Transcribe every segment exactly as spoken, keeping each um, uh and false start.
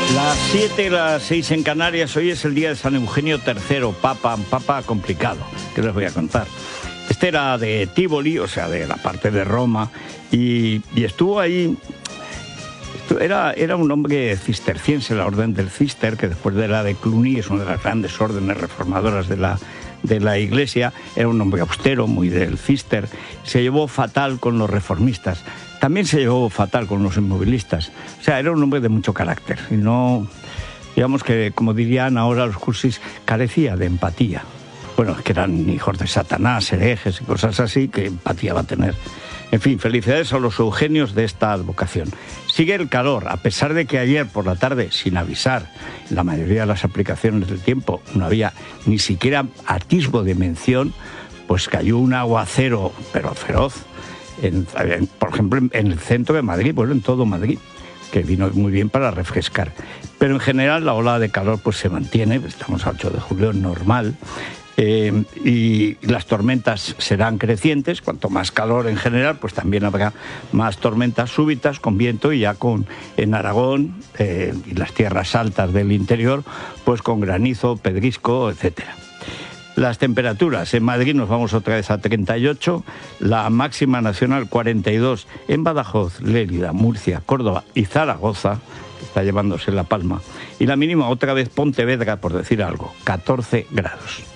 Las siete, las seis en Canarias. Hoy es el día de San Eugenio tercero, papa, papa complicado, que les voy a contar. Este era de Tívoli, o sea, de la parte de Roma, y, y estuvo ahí. Era, era un hombre cisterciense, la orden del Cister, que después de la de Cluny es una de las grandes órdenes reformadoras de la, de la Iglesia. Era un hombre austero, muy del Cister. Se llevó fatal con los reformistas. También se llevó fatal con los inmovilistas. O sea, era un hombre de mucho carácter. Y no, digamos que, como dirían ahora los cursis, carecía de empatía. Bueno, que eran hijos de Satanás, herejes y cosas así, que empatía va a tener. En fin, felicidades a los Eugenios de esta advocación. Sigue el calor, a pesar de que ayer por la tarde, sin avisar, en la mayoría de las aplicaciones del tiempo no había ni siquiera atisbo de mención, pues cayó un aguacero, pero feroz, en, en, por ejemplo, en, en el centro de Madrid, bueno, en todo Madrid, que vino muy bien para refrescar. Pero en general la ola de calor pues se mantiene, estamos a ocho de julio, normal. Eh, y las tormentas serán crecientes. Cuanto más calor en general, pues también habrá más tormentas súbitas con viento, y ya con en Aragón eh, y las tierras altas del interior, pues con granizo, pedrisco, etcétera. Las temperaturas: en Madrid nos vamos otra vez a treinta y ocho, la máxima nacional cuarenta y dos en Badajoz, Lérida, Murcia, Córdoba y Zaragoza, que está llevándose la palma, y la mínima otra vez Pontevedra, por decir algo, catorce grados.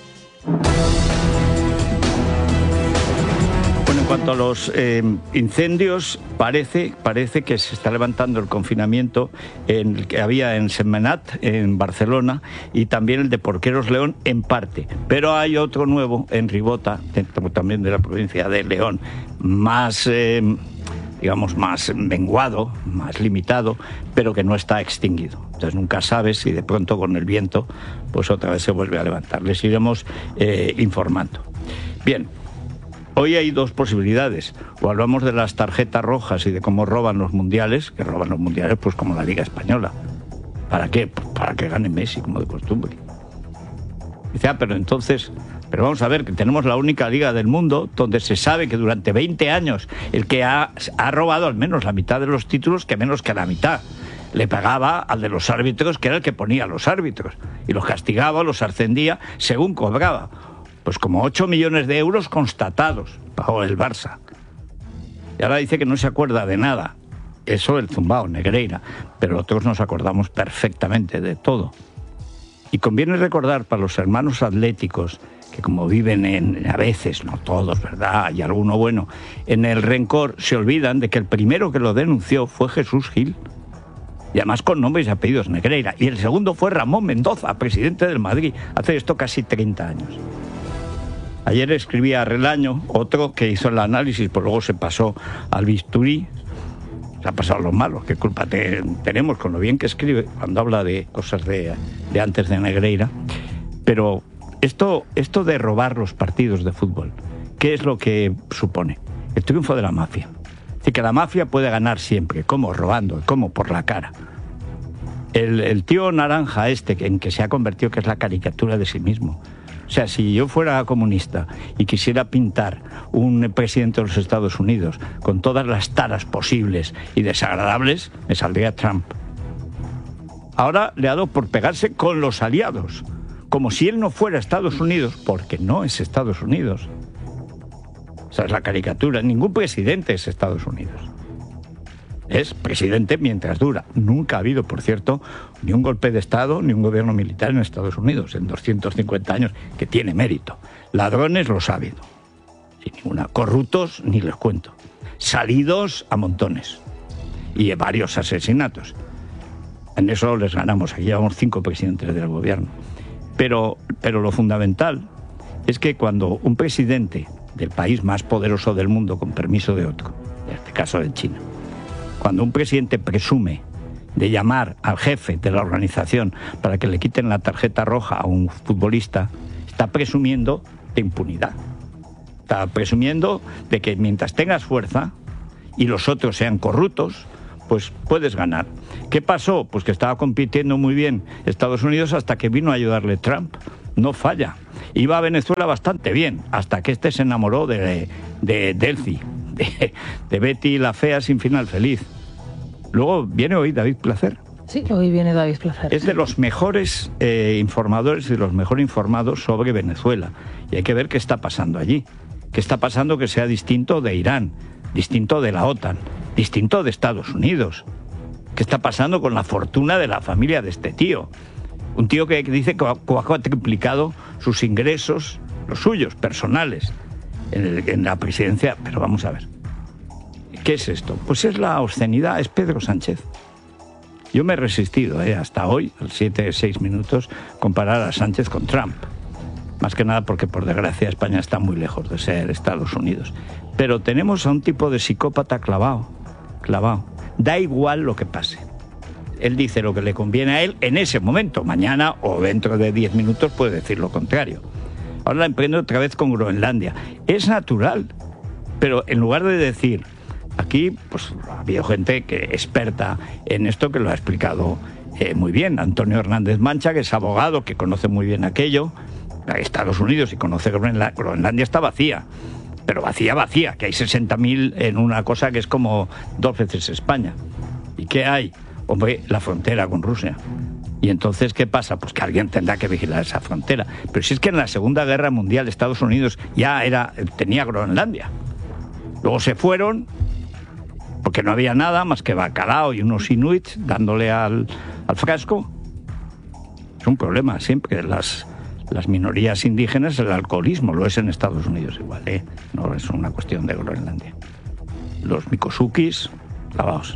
Bueno, en cuanto a los eh, incendios, parece, parece que se está levantando el confinamiento en el que había en Sentmenat, en Barcelona, y también el de Porqueros León en parte. Pero hay otro nuevo en Ribota, dentro también de la provincia de León, más, eh, digamos, más menguado, más limitado, pero que no está extinguido. Entonces nunca sabes si de pronto con el viento pues otra vez se vuelve a levantar. Les iremos eh, informando. Bien, hoy hay dos posibilidades. O hablamos de las tarjetas rojas y de cómo roban los mundiales, que roban los mundiales pues como la Liga Española. ¿Para qué? Pues para que gane Messi, como de costumbre. Dice, ah, pero entonces... Pero vamos a ver, que tenemos la única liga del mundo donde se sabe que durante veinte años el que ha, ha robado al menos la mitad de los títulos, que menos que la mitad, le pagaba al de los árbitros, que era el que ponía a los árbitros, y los castigaba, los ascendía según cobraba. Pues como ocho millones de euros constatados pagó el Barça. Y ahora dice que no se acuerda de nada. Eso el zumbao, Negreira. Pero nosotros nos acordamos perfectamente de todo. Y conviene recordar para los hermanos atléticos, que como viven en, a veces, no todos, ¿verdad?, y alguno bueno, en el rencor, se olvidan de que el primero que lo denunció fue Jesús Gil, y además con nombres y apellidos, Negreira, y el segundo fue Ramón Mendoza, presidente del Madrid, hace esto casi treinta años. Ayer escribía Relaño, otro que hizo el análisis, pues luego se pasó al bisturí. Se ha pasado lo malo, qué culpa te, tenemos con lo bien que escribe cuando habla de cosas de, de antes de Negreira. Pero esto, esto de robar los partidos de fútbol, ¿qué es lo que supone? El triunfo de la mafia. Es decir, que la mafia puede ganar siempre. ¿Cómo? Robando. ¿Cómo? Por la cara. El, el tío naranja este, en que se ha convertido, que es la caricatura de sí mismo. O sea, si yo fuera comunista y quisiera pintar un presidente de los Estados Unidos con todas las taras posibles y desagradables, me saldría Trump. Ahora le ha dado por pegarse con los aliados, como si él no fuera Estados Unidos, porque no es Estados Unidos. O sea, es la caricatura. Ningún presidente es Estados Unidos. Es presidente mientras dura. Nunca ha habido, por cierto, ni un golpe de Estado ni un gobierno militar en Estados Unidos en doscientos cincuenta años, que tiene mérito. Ladrones los ha habido, sin ninguna. Corruptos ni les cuento. Salidos a montones. Y varios asesinatos. En eso les ganamos. Aquí llevamos cinco presidentes del gobierno. Pero, pero lo fundamental es que cuando un presidente del país más poderoso del mundo, con permiso de otro, en este caso de China, cuando un presidente presume de llamar al jefe de la organización para que le quiten la tarjeta roja a un futbolista, está presumiendo de impunidad. Está presumiendo de que mientras tengas fuerza y los otros sean corruptos, pues puedes ganar. ¿Qué pasó? Pues que estaba compitiendo muy bien Estados Unidos hasta que vino a ayudarle Trump. No falla. Iba a Venezuela bastante bien, hasta que este se enamoró de, de Delcy, de, de Betty la fea sin final feliz. Luego viene hoy David Placer, Sí, hoy viene David Placer. Es de los mejores eh, informadores y de los mejor informados sobre Venezuela. Y hay que ver qué está pasando allí. ¿Qué está pasando que sea distinto de Irán, distinto de la OTAN, distinto de Estados Unidos? ¿Qué está pasando con la fortuna de la familia de este tío? Un tío que dice que ha triplicado sus ingresos, los suyos, personales, en, el, en la presidencia. Pero vamos a ver, ¿qué es esto? Pues es la obscenidad, es Pedro Sánchez. Yo me he resistido, ¿eh? hasta hoy, al siete, seis minutos, comparar a Sánchez con Trump. Más que nada porque, por desgracia, España está muy lejos de ser Estados Unidos. Pero tenemos a un tipo de psicópata clavado, clavado. Da igual lo que pase. Él dice lo que le conviene a él en ese momento. Mañana o dentro de diez minutos puede decir lo contrario. Ahora la emprende otra vez con Groenlandia. Es natural. Pero en lugar de decir... Aquí pues ha habido gente que experta en esto que lo ha explicado eh, muy bien. Antonio Hernández Mancha, que es abogado, que conoce muy bien aquello, Estados Unidos y conoce Groenlandia. Groenlandia está vacía, pero vacía, vacía, que hay sesenta mil en una cosa que es como dos veces España. ¿Y qué hay? Hombre, la frontera con Rusia. ¿Y entonces qué pasa? Pues que alguien tendrá que vigilar esa frontera. Pero si es que en la Segunda Guerra Mundial Estados Unidos ya era, tenía Groenlandia. Luego se fueron... porque no había nada más que bacalao y unos inuits dándole al, al frasco. Es un problema siempre. Las, las minorías indígenas, el alcoholismo, lo es en Estados Unidos igual, ¿eh? No es una cuestión de Groenlandia. Los mikosukis, lavaos.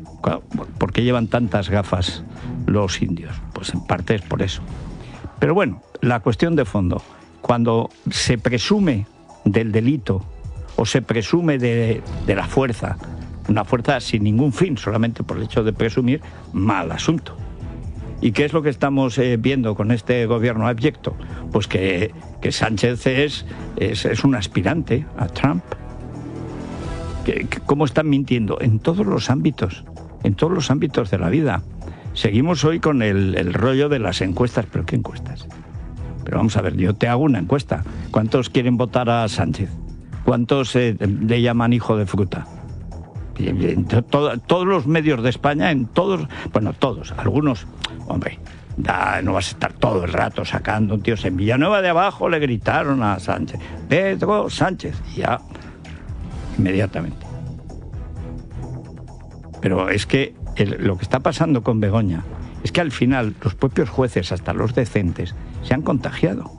¿Por qué llevan tantas gafas los indios? Pues en parte es por eso. Pero bueno, la cuestión de fondo, cuando se presume del delito o se presume de, de la fuerza, una fuerza sin ningún fin, solamente por el hecho de presumir, mal asunto. ¿Y qué es lo que estamos eh, viendo con este gobierno abyecto? Pues que, que Sánchez es, es, es un aspirante a Trump. Que, que, ¿Cómo están mintiendo? En todos los ámbitos, en todos los ámbitos de la vida. Seguimos hoy con el, el rollo de las encuestas, pero ¿qué encuestas? Pero vamos a ver, yo te hago una encuesta. ¿Cuántos quieren votar a Sánchez? ¿Cuántos eh, le llaman hijo de fruta? En todo, todos los medios de España, en todos, bueno, todos, algunos, hombre, da, no vas a estar todo el rato sacando un tío. En Villanueva de abajo le gritaron a Sánchez, Pedro Sánchez, y ya, inmediatamente. Pero es que el, lo que está pasando con Begoña es que al final los propios jueces, hasta los decentes, se han contagiado.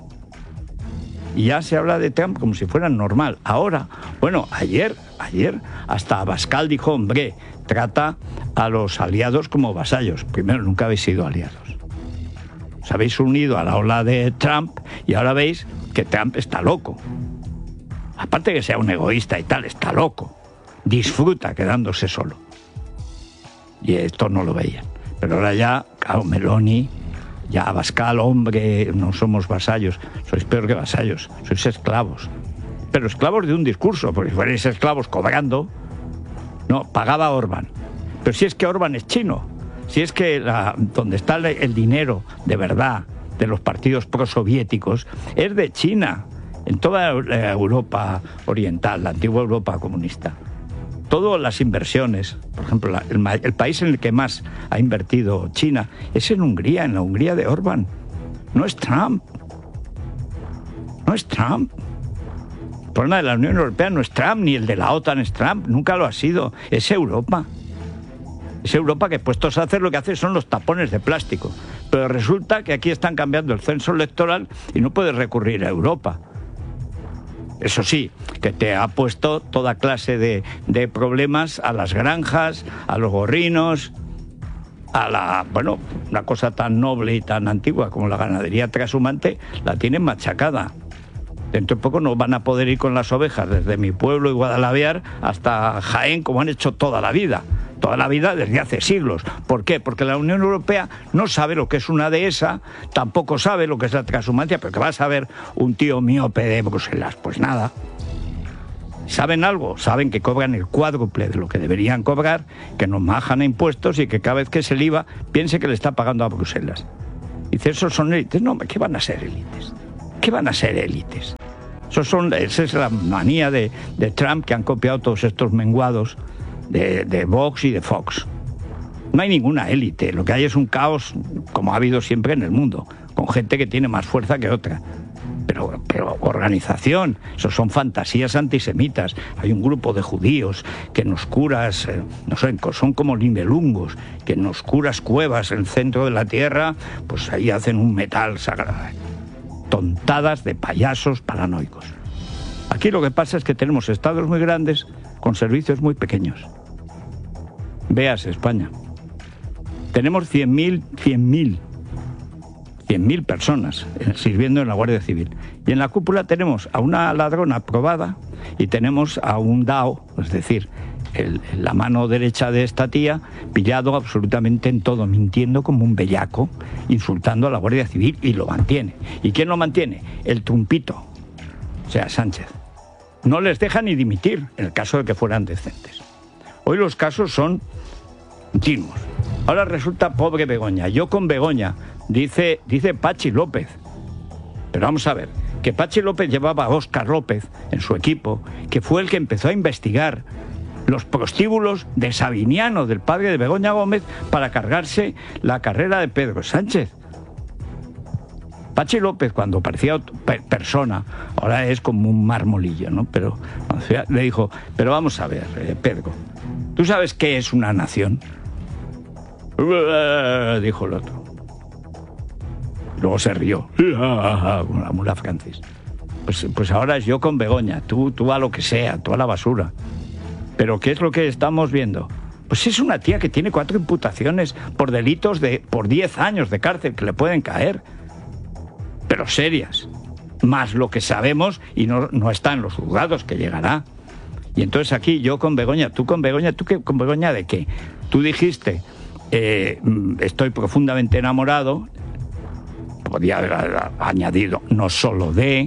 Y ya se habla de Trump como si fuera normal. Ahora, bueno, ayer, ayer, hasta Abascal dijo, hombre, trata a los aliados como vasallos. Primero, nunca habéis sido aliados. Os habéis unido a la ola de Trump y ahora veis que Trump está loco. Aparte de que sea un egoísta y tal, está loco. Disfruta quedándose solo. Y esto no lo veían. Pero ahora ya, claro, Meloni... Ya, Abascal, hombre, no somos vasallos, sois peor que vasallos, sois esclavos. Pero esclavos de un discurso, porque si fuerais esclavos cobrando, no, pagaba Orbán. Pero si es que Orbán es chino, si es que la, donde está el dinero de verdad de los partidos prosoviéticos es de China, en toda Europa oriental, la antigua Europa comunista. Todas las inversiones, por ejemplo, la, el, el país en el que más ha invertido China es en Hungría, en la Hungría de Orbán. No es Trump. No es Trump. El problema de la Unión Europea no es Trump, ni el de la OTAN es Trump, nunca lo ha sido. Es Europa. Es Europa que, puestos a hacer, lo que hace son los tapones de plástico. Pero resulta que aquí están cambiando el censo electoral y no puedes recurrir a Europa. Eso sí, que te ha puesto toda clase de, de problemas a las granjas, a los gorrinos, a la, bueno, una cosa tan noble y tan antigua como la ganadería trashumante, la tienen machacada. Dentro de poco no van a poder ir con las ovejas desde mi pueblo y Guadalaviar hasta Jaén, como han hecho toda la vida. Toda la vida desde hace siglos. ¿Por qué? Porque la Unión Europea no sabe lo que es una dehesa, tampoco sabe lo que es la transhumancia, pero que va a saber un tío miope de Bruselas. Pues nada. ¿Saben algo? Saben que cobran el cuádruple de lo que deberían cobrar, que nos majan impuestos y que cada vez que es el I V A piense que le está pagando a Bruselas. Dice, ¿esos son élites? No, ¿qué van a ser élites? ¿Qué van a ser élites? Esos son, esa es la manía de, de Trump, que han copiado todos estos menguados de, de Vox y de Fox. No hay ninguna élite, lo que hay es un caos, como ha habido siempre en el mundo, con gente que tiene más fuerza que otra. Pero, pero organización, eso son fantasías antisemitas. Hay un grupo de judíos que en oscuras, eh, no sé, son como nivelungos, que en oscuras cuevas en el centro de la tierra, pues ahí hacen un metal sagrado. Tontadas de payasos paranoicos. Aquí lo que pasa es que tenemos estados muy grandes con servicios muy pequeños. Véase España. Tenemos cien mil, cien mil, cien mil personas sirviendo en la Guardia Civil. Y en la cúpula tenemos a una ladrona probada y tenemos a un dao, es decir, el, la mano derecha de esta tía, pillado absolutamente en todo, mintiendo como un bellaco, insultando a la Guardia Civil, y lo mantiene. ¿Y quién lo mantiene? El trumpito, o sea, Sánchez. No les deja ni dimitir en el caso de que fueran decentes. Hoy los casos son continuos. Ahora resulta pobre Begoña. Yo con Begoña, dice, dice Pachi López. Pero vamos a ver, que Pachi López llevaba a Óscar López en su equipo, que fue el que empezó a investigar los prostíbulos de Sabiniano, del padre de Begoña Gómez, para cargarse la carrera de Pedro Sánchez. Pachi López, cuando parecía persona, ahora es como un marmolillo, ¿no? Pero le dijo, pero vamos a ver, eh, Pedro, ¿tú sabes qué es una nación? Dijo el otro. Luego se rió, con la mula Francis. Pues, pues ahora es yo con Begoña, tú, tú a lo que sea, tú a la basura. ¿Pero qué es lo que estamos viendo? Pues es una tía que tiene cuatro imputaciones por delitos de por diez años de cárcel que le pueden caer. Pero serias. Más lo que sabemos y no, no está en los juzgados, que llegará. Y entonces aquí yo con Begoña, tú con Begoña, ¿tú qué, con Begoña de qué? Tú dijiste, eh, estoy profundamente enamorado, podía haber añadido no solo de,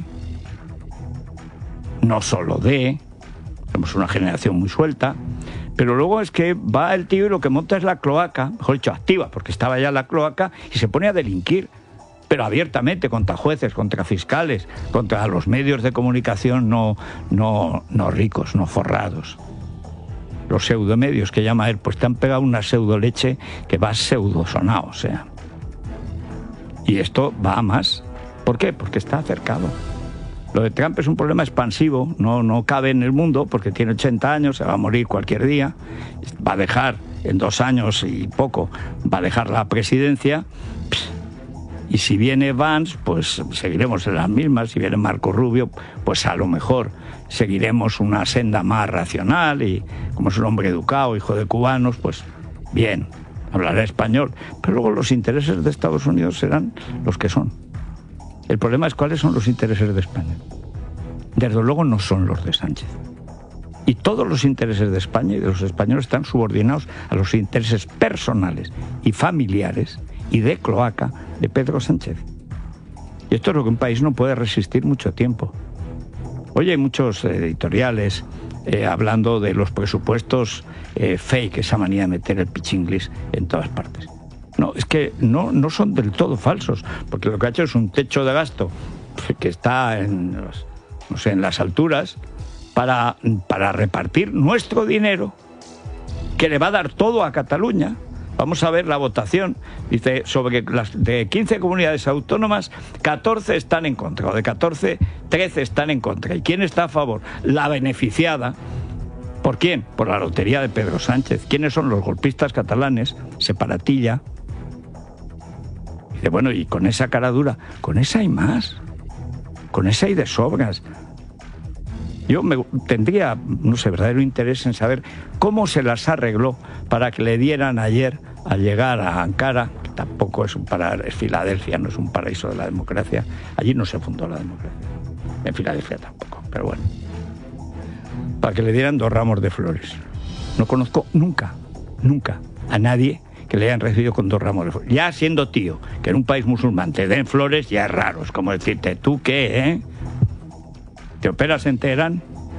no solo de, somos una generación muy suelta, pero luego es que va el tío y lo que monta es la cloaca, mejor dicho, activa, porque estaba ya la cloaca, y se pone a delinquir, pero abiertamente, contra jueces, contra fiscales, contra los medios de comunicación no, no, no ricos, no forrados. Los pseudomedios que llama él, pues te han pegado una pseudoleche que va pseudosonado, o sea. Y esto va a más. ¿Por qué? Porque está acercado. Lo de Trump es un problema expansivo, no, no cabe en el mundo porque tiene ochenta años, se va a morir cualquier día, va a dejar en dos años y poco, va a dejar la presidencia. Y si viene Vance, pues seguiremos en las mismas. Si viene Marco Rubio, pues a lo mejor seguiremos una senda más racional y como es un hombre educado, hijo de cubanos, pues bien, hablará español. Pero luego los intereses de Estados Unidos serán los que son. El problema es cuáles son los intereses de España. Desde luego no son los de Sánchez. Y todos los intereses de España y de los españoles están subordinados a los intereses personales y familiares y de cloaca de Pedro Sánchez. Y esto es lo que un país no puede resistir mucho tiempo. Hoy hay muchos editoriales eh, hablando de los presupuestos eh, fake, esa manía de meter el pitch inglés en todas partes. No, es que no, no son del todo falsos, porque lo que ha hecho es un techo de gasto que está en, los, no sé, en las alturas para, para repartir nuestro dinero, que le va a dar todo a Cataluña. Vamos a ver la votación. Dice, sobre las de quince comunidades autónomas, catorce están en contra, o de catorce, trece están en contra. ¿Y quién está a favor? La beneficiada. ¿Por quién? Por la lotería de Pedro Sánchez. ¿Quiénes son los golpistas catalanes? Separatilla. Dice, bueno, y con esa cara dura, con esa hay más. Con esa hay de sobras. Yo me, tendría, no sé, verdadero interés en saber cómo se las arregló para que le dieran ayer, al llegar a Ankara, que tampoco es un paraíso, es Filadelfia, no es un paraíso de la democracia. Allí no se fundó la democracia. En Filadelfia tampoco, pero bueno. Para que le dieran dos ramos de flores. No conozco nunca, nunca a nadie que le hayan recibido con dos ramos de flores. Ya siendo tío, que en un país musulmán te den flores, ya es raro. Es como decirte, ¿tú qué, eh? ¿Te operas en Teherán?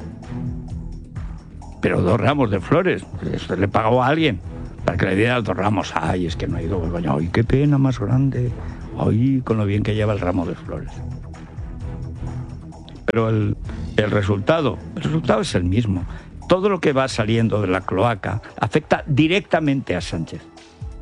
Pero dos ramos de flores, eso le pagó a alguien para que le diera dos ramos. Ay, es que no ha ido Begoña. Ay, qué pena más grande. Ay, con lo bien que lleva el ramo de flores. Pero el, el resultado, el resultado es el mismo. Todo lo que va saliendo de la cloaca afecta directamente a Sánchez.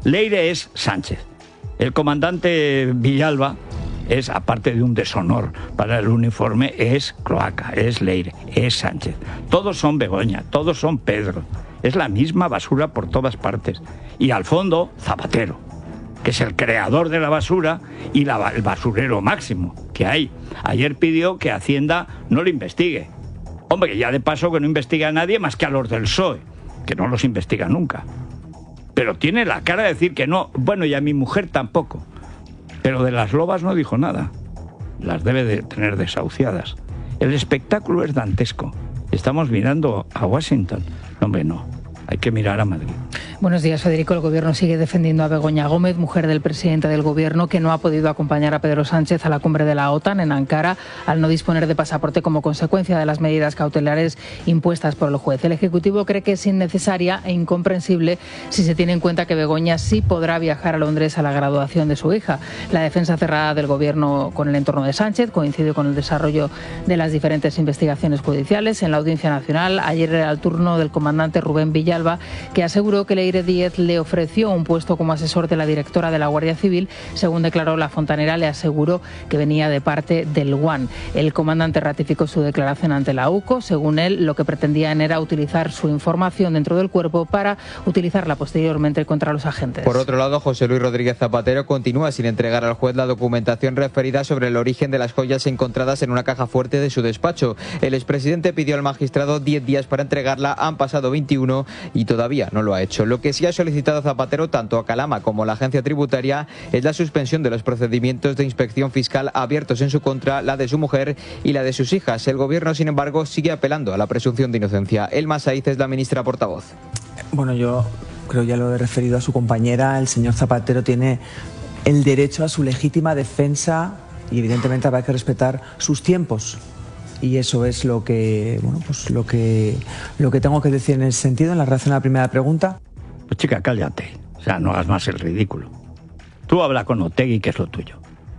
Leire es Sánchez. El comandante Villalba es, aparte de un deshonor para el uniforme, es Cloaca, es Leire, es Sánchez. Todos son Begoña, todos son Pedro. Es la misma basura por todas partes. Y al fondo, Zapatero, que es el creador de la basura y la, el basurero máximo que hay. Ayer pidió que Hacienda no lo investigue. Hombre, ya de paso que no investiga a nadie más que a los del P S O E, que no los investiga nunca. Pero tiene la cara de decir que no. Bueno, y a mi mujer tampoco. Pero de las lobas no dijo nada. Las debe de tener desahuciadas. El espectáculo es dantesco. Estamos mirando a Washington. No, hombre, no. Hay que mirar a Madrid. Buenos días, Federico. El Gobierno sigue defendiendo a Begoña Gómez, mujer del presidente del Gobierno, que no ha podido acompañar a Pedro Sánchez a la cumbre de la OTAN en Ankara al no disponer de pasaporte como consecuencia de las medidas cautelares impuestas por el juez. El Ejecutivo cree que es innecesaria e incomprensible si se tiene en cuenta que Begoña sí podrá viajar a Londres a la graduación de su hija. La defensa cerrada del Gobierno con el entorno de Sánchez coincide con el desarrollo de las diferentes investigaciones judiciales. En la Audiencia Nacional, ayer era el turno del comandante Rubén Villalba, que aseguró que Leire Díez le ofreció un puesto como asesor de la directora de la Guardia Civil. Según declaró la fontanera, le aseguró que venía de parte del U A N. El comandante ratificó su declaración ante la U C O. Según él, lo que pretendían era utilizar su información dentro del cuerpo para utilizarla posteriormente contra los agentes. Por otro lado, José Luis Rodríguez Zapatero continúa sin entregar al juez la documentación referida sobre el origen de las joyas encontradas en una caja fuerte de su despacho. El expresidente pidió al magistrado diez días para entregarla, han pasado veintiuno y todavía no lo ha hecho. Lo que sí ha solicitado Zapatero tanto a Calama como a la agencia tributaria es la suspensión de los procedimientos de inspección fiscal abiertos en su contra, la de su mujer y la de sus hijas. El Gobierno, sin embargo, sigue apelando a la presunción de inocencia. Elma Saiz es la ministra portavoz. Bueno, yo creo, ya lo he referido a su compañera, el señor Zapatero tiene el derecho a su legítima defensa y evidentemente habrá que respetar sus tiempos. Y eso es lo que, bueno, pues lo que, lo que tengo que decir en ese sentido, en la relación a la primera pregunta. Pues chica, cállate. O sea, no hagas más el ridículo. Tú habla con Otegi, que es lo tuyo.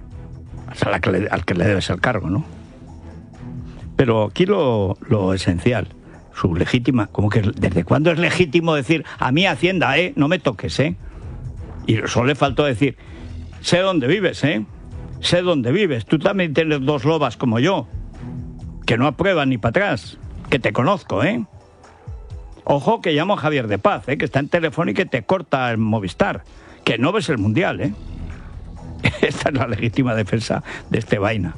O sea, al que le, al que le debes el cargo, ¿no? Pero aquí lo, lo esencial, su legítima, como que ¿desde cuándo es legítimo decir a mí Hacienda, eh? No me toques, eh? Y solo le faltó decir, sé dónde vives, eh? Sé dónde vives. Tú también tienes dos lobas como yo, que no aprueban ni para atrás, que te conozco, ¿eh? Ojo que llamo a Javier de Paz, ¿eh? Que está en teléfono y que te corta el Movistar, que no ves el Mundial, ¿eh? Esta es la legítima defensa de este vaina.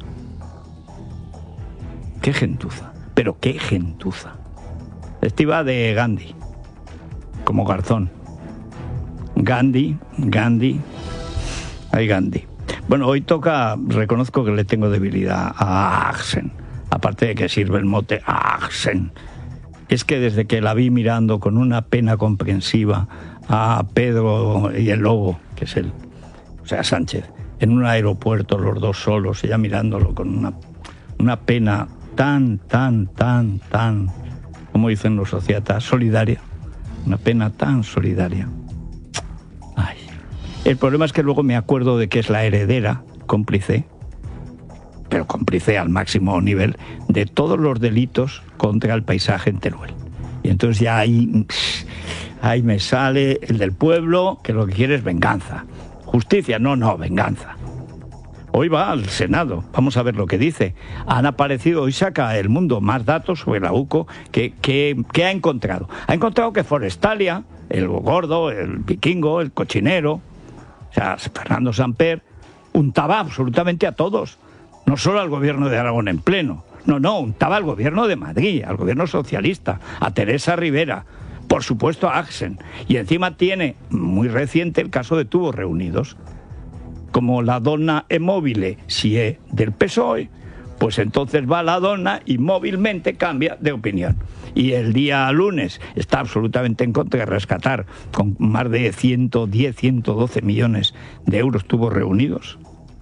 Qué gentuza, pero qué gentuza. Este iba de Gandhi, como Garzón. Gandhi, Gandhi, ay Gandhi. Bueno, hoy toca, reconozco que le tengo debilidad a Axen. Aparte de que sirve el mote Axen, es que desde que la vi mirando con una pena comprensiva a Pedro y el Lobo, que es él, o sea, Sánchez, en un aeropuerto, los dos solos, ella mirándolo con una, una pena tan, tan, tan, tan, como dicen los sociatas, solidaria, una pena tan solidaria. Ay. El problema es que luego me acuerdo de que es la heredera, cómplice, pero cómplice al máximo nivel de todos los delitos contra el paisaje en Teruel. Y entonces ya ahí, ahí me sale el del pueblo, que lo que quiere es venganza. Justicia, no, no, venganza. Hoy va al Senado, vamos a ver lo que dice. Han aparecido, hoy saca El Mundo más datos sobre la U C O, que, que, que ha encontrado. Ha encontrado que Forestalia, el gordo, el vikingo, el cochinero, o sea, Fernando Samper, untaba absolutamente a todos. No solo al gobierno de Aragón en pleno, no, no, untaba al gobierno de Madrid, al gobierno socialista, a Teresa Rivera, por supuesto a Axen. Y encima tiene, muy reciente, el caso de Tubos Reunidos. Como la donna è móvile si es del P S O E, pues entonces va la donna y móvilmente cambia de opinión. Y el día lunes está absolutamente en contra de rescatar con más de ciento diez, ciento doce millones de euros Tubos Reunidos.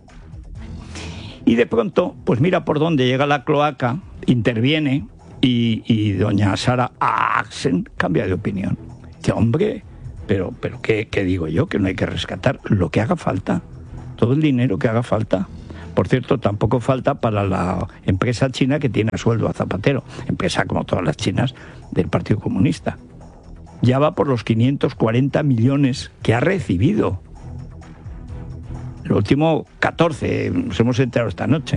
Y de pronto, pues mira por dónde llega la cloaca, interviene y, y doña Sara Axen cambia de opinión. Dice, hombre, pero, pero ¿qué, qué digo yo? Que no hay que rescatar lo que haga falta, todo el dinero que haga falta. Por cierto, tampoco falta para la empresa china que tiene a sueldo a Zapatero, empresa como todas las chinas del Partido Comunista. ya va por los quinientos cuarenta millones que ha recibido. El último catorce, nos hemos enterado esta noche.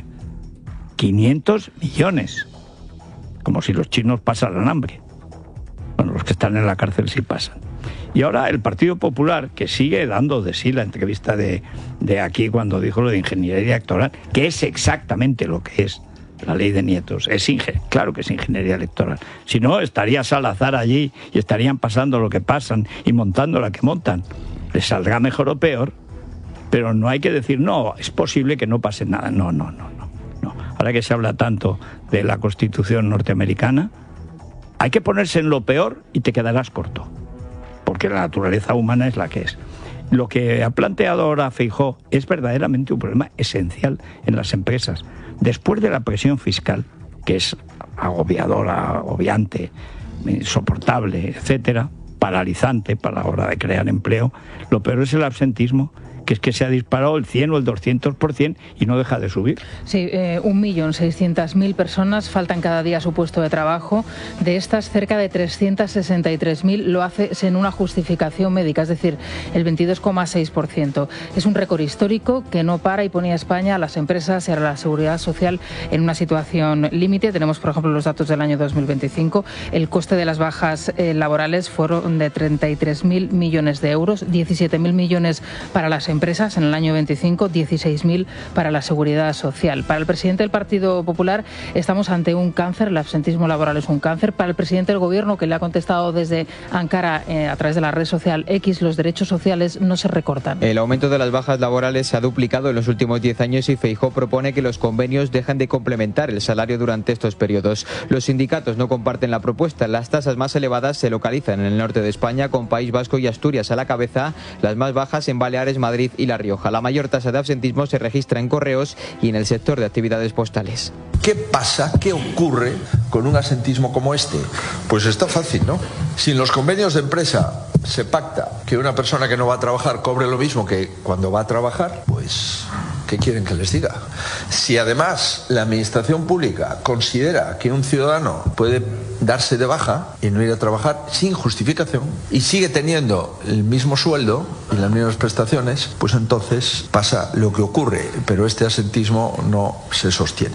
quinientos millones. Como si los chinos pasaran hambre. Bueno, los que están en la cárcel sí pasan. Y ahora el Partido Popular, que sigue dando de sí la entrevista de, de aquí cuando dijo lo de ingeniería electoral, que es exactamente lo que es la ley de nietos. Es inge- claro que es ingeniería electoral. Si no, estaría Salazar allí y estarían pasando lo que pasan y montando la que montan. Les saldrá mejor o peor, pero no hay que decir, no, es posible que no pase nada. No, no, no, no. no. Ahora que se habla tanto de la Constitución norteamericana, hay que ponerse en lo peor y te quedarás corto. Porque la naturaleza humana es la que es. Lo que ha planteado ahora Feijóo es verdaderamente un problema esencial en las empresas. Después de la presión fiscal, que es agobiadora, agobiante, insoportable, etcétera, paralizante para la hora de crear empleo, lo peor es el absentismo, que es que se ha disparado el cien o el doscientos por ciento y no deja de subir. Sí, eh, un millón seiscientas mil personas faltan cada día a su puesto de trabajo. De estas, cerca de trescientas sesenta y tres mil lo hace sin una justificación médica, es decir, el veintidós coma seis por ciento. Es un récord histórico que no para y pone a España, a las empresas y a la seguridad social en una situación límite. Tenemos, por ejemplo, los datos del año dos mil veinticinco. El coste de las bajas eh, laborales fueron de treinta y tres mil millones de euros, diecisiete mil millones para las empresas. empresas en el año veinticinco, dieciséis mil para la seguridad social. Para el presidente del Partido Popular estamos ante un cáncer, el absentismo laboral es un cáncer. Para el presidente del Gobierno, que le ha contestado desde Ankara eh, a través de la red social X, los derechos sociales no se recortan. El aumento de las bajas laborales se ha duplicado en los últimos diez años y Feijóo propone que los convenios dejen de complementar el salario durante estos periodos. Los sindicatos no comparten la propuesta. Las tasas más elevadas se localizan en el norte de España, con País Vasco y Asturias a la cabeza, las más bajas en Baleares, Madrid y La Rioja. La mayor tasa de absentismo se registra en correos y en el sector de actividades postales. ¿Qué pasa? ¿Qué ocurre con un absentismo como este? Pues está fácil, ¿no? Si en los convenios de empresa se pacta que una persona que no va a trabajar cobre lo mismo que cuando va a trabajar, pues ¿qué quieren que les diga? Si además la administración pública considera que un ciudadano puede darse de baja y no ir a trabajar sin justificación y sigue teniendo el mismo sueldo y las mismas prestaciones, pues entonces pasa lo que ocurre, pero este absentismo no se sostiene.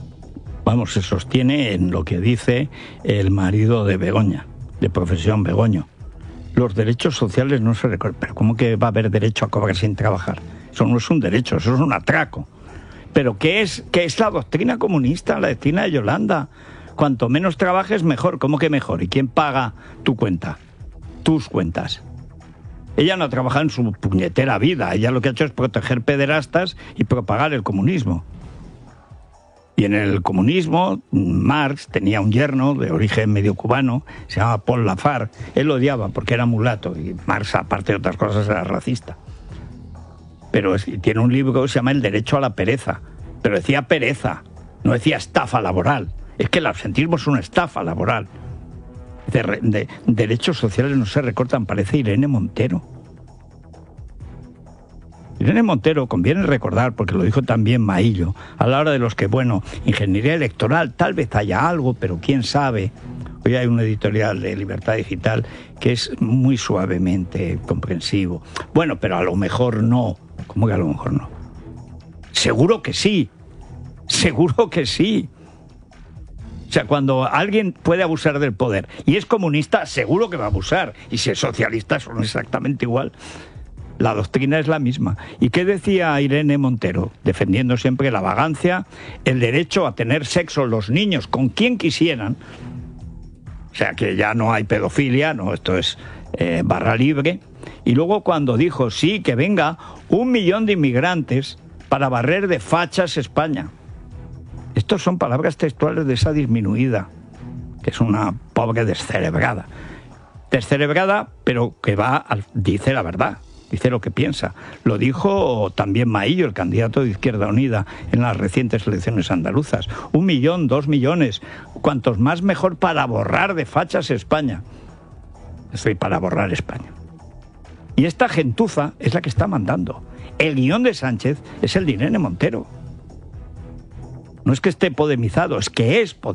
Vamos, se sostiene en lo que dice el marido de Begoña, de profesión Begoño. Los derechos sociales no se recortan. Pero ¿cómo que va a haber derecho a cobrar sin trabajar? Eso no es un derecho, eso es un atraco. ¿Pero qué es, qué es la doctrina comunista, la doctrina de Yolanda? Cuanto menos trabajes, mejor. ¿Cómo que mejor? ¿Y quién paga tu cuenta? Tus cuentas. Ella no ha trabajado en su puñetera vida. Ella lo que ha hecho es proteger pederastas y propagar el comunismo. Y en el comunismo, Marx tenía un yerno de origen medio cubano, se llamaba Paul Lafargue. Él lo odiaba porque era mulato y Marx, aparte de otras cosas, era racista. Pero es, tiene un libro que se llama El derecho a la pereza. Pero decía pereza, no decía estafa laboral. Es que el absentismo es una estafa laboral. De, de, derechos sociales no se recortan, parece Irene Montero. Irene Montero, conviene recordar, porque lo dijo también Maillo, a la hora de los que, bueno, ingeniería electoral, tal vez haya algo, pero quién sabe. Hoy hay un editorial de Libertad Digital que es muy suavemente comprensivo. Bueno, pero a lo mejor no. ¿Cómo que a lo mejor no? Seguro que sí. Seguro que sí. O sea, cuando alguien puede abusar del poder y es comunista, seguro que va a abusar. Y si es socialista, son exactamente igual. La doctrina es la misma. ¿Y qué decía Irene Montero? Defendiendo siempre la vagancia, el derecho a tener sexo los niños con quien quisieran. O sea, que ya no hay pedofilia, no, esto es eh, barra libre. Y luego cuando dijo, sí, que venga un millón de inmigrantes para barrer de fachas España. Estas son palabras textuales de esa disminuida, que es una pobre descerebrada. Descerebrada, pero que va, al, dice la verdad. Dice lo que piensa. Lo dijo también Maillo, el candidato de Izquierda Unida, en las recientes elecciones andaluzas. Un millón, dos millones, cuantos más mejor para borrar de fachas España. Estoy para borrar España. Y esta gentuza es la que está mandando. El guión de Sánchez es el de Irene Montero. No es que esté podemizado, es que es podemizado.